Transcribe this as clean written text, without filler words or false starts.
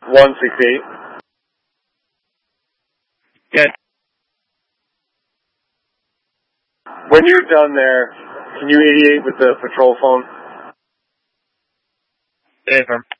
168. Good. When you're done there, can you 88 with the patrol phone? Affirm.